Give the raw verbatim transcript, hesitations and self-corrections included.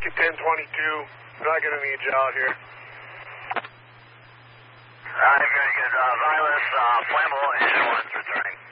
Whiskey ten twenty-two. We're not going to need you out here. All right, very good. Uh, Vilas, uh, flammable, engine one's returning.